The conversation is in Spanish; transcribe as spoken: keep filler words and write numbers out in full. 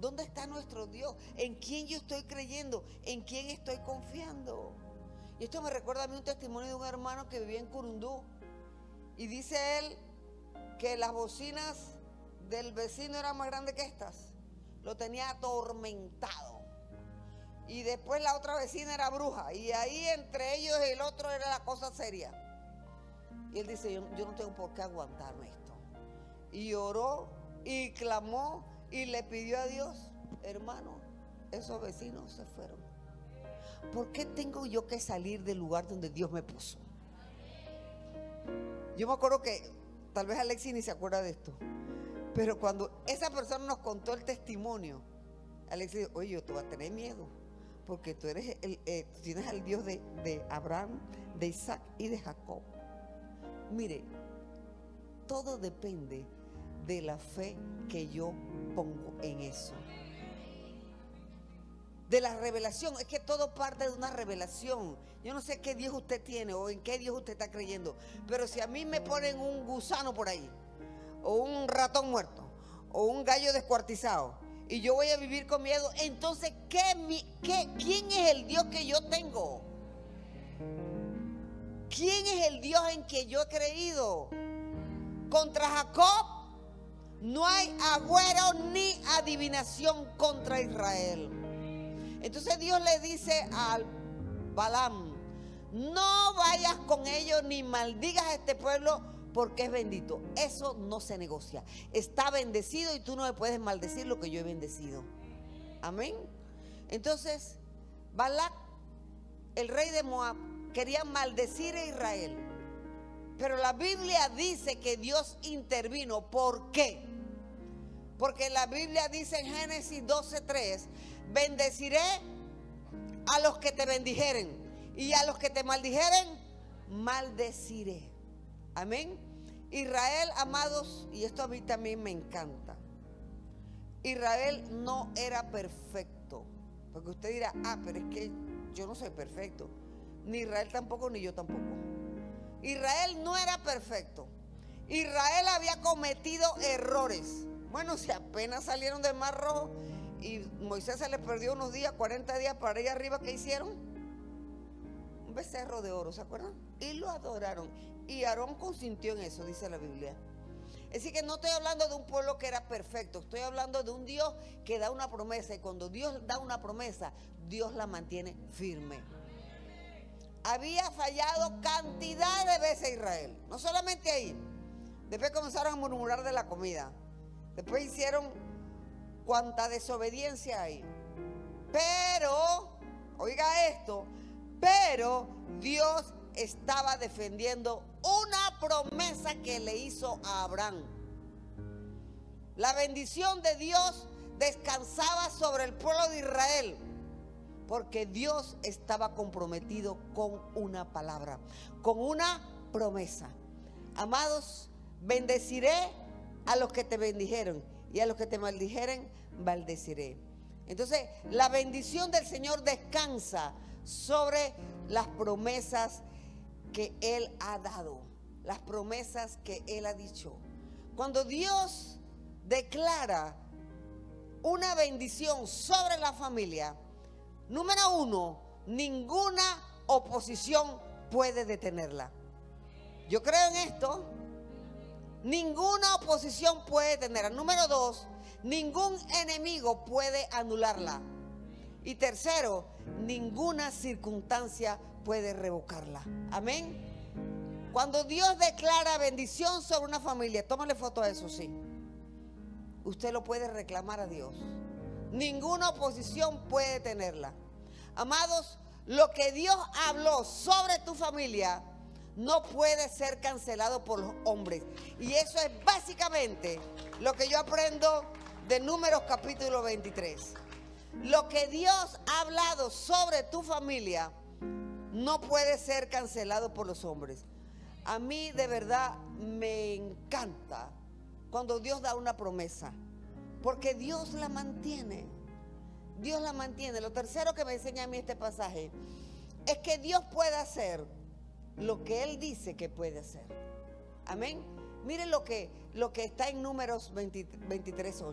¿Dónde está nuestro Dios? ¿En quién yo estoy creyendo? ¿En quién estoy confiando? Y esto me recuerda a mí un testimonio de un hermano que vivía en Curundú. Y dice él que las bocinas del vecino eran más grandes que estas. Lo tenía atormentado. Y después la otra vecina era bruja. Y ahí entre ellos y el otro era la cosa seria. Y él dice, yo, yo no tengo por qué aguantarme esto. Y oró y clamó y le pidió a Dios, hermano, esos vecinos se fueron. ¿Por qué tengo yo que salir del lugar donde Dios me puso? Yo me acuerdo que, tal vez Alexis ni se acuerda de esto, pero cuando esa persona nos contó el testimonio, Alexis dijo, oye, yo te voy a tener miedo, porque tú eres el, eh, tienes al Dios de, de Abraham, de Isaac y de Jacob. Mire, todo depende de la fe que yo pongo en eso. De la revelación, es que todo parte de una revelación. Yo no sé qué Dios usted tiene o en qué Dios usted está creyendo, pero si a mí me ponen un gusano por ahí, o un ratón muerto, o un gallo descuartizado, y yo voy a vivir con miedo, entonces ¿qué, qué, ¿quién es el Dios que yo tengo? ¿Quién es el Dios en que yo he creído? Contra Jacob no hay agüero ni adivinación contra Israel. Entonces Dios le dice al Balaam, no vayas con ellos ni maldigas a este pueblo porque es bendito. Eso no se negocia. Está bendecido y tú no me puedes maldecir lo que yo he bendecido. Amén. Entonces Balac, el rey de Moab, quería maldecir a Israel. Pero la Biblia dice que Dios intervino. ¿Por qué? Porque la Biblia dice en Génesis doce tres, bendeciré a los que te bendijeren y a los que te maldijeren, maldeciré. Amén. Israel, amados, y esto a mí también me encanta. Israel no era perfecto. Porque usted dirá, ah, pero es que yo no soy perfecto. Ni Israel tampoco, ni yo tampoco. Israel no era perfecto. Israel había cometido errores. Bueno, si apenas salieron del Mar Rojo y Moisés se les perdió unos días, cuarenta días para ir arriba, ¿qué hicieron? Un becerro de oro, ¿se acuerdan? Y lo adoraron. Y Aarón consintió en eso, dice la Biblia. Es decir, que no estoy hablando de un pueblo que era perfecto, estoy hablando de un Dios que da una promesa. Y cuando Dios da una promesa, Dios la mantiene firme. Había fallado cantidad de veces Israel. No solamente ahí. Después comenzaron a murmurar de la comida. Después hicieron cuanta desobediencia hay. Pero, oiga esto, pero Dios estaba defendiendo una promesa que le hizo a Abraham. La bendición de Dios descansaba sobre el pueblo de Israel, porque Dios estaba comprometido con una palabra, con una promesa. Amados, bendeciré a los que te bendijeron y a los que te maldijeren, maldeciré. Entonces, la bendición del Señor descansa sobre las promesas que Él ha dado, las promesas que Él ha dicho. Cuando Dios declara una bendición sobre la familia, número uno, ninguna oposición puede detenerla. Yo creo en esto. Ninguna oposición puede detenerla. Número dos, ningún enemigo puede anularla. Y tercero, ninguna circunstancia puede revocarla. Amén. Cuando Dios declara bendición sobre una familia, tómale foto a eso, sí. Usted lo puede reclamar a Dios. Ninguna oposición puede detenerla. Amados, lo que Dios habló sobre tu familia no puede ser cancelado por los hombres. Y eso es básicamente lo que yo aprendo de Números capítulo veintitrés. Lo que Dios ha hablado sobre tu familia no puede ser cancelado por los hombres. A mí de verdad me encanta cuando Dios da una promesa, porque Dios la mantiene. Dios la mantiene. Lo tercero que me enseña a mí este pasaje es que Dios puede hacer lo que Él dice que puede hacer. Amén. Miren lo que, lo que está en Números veintitrés ocho.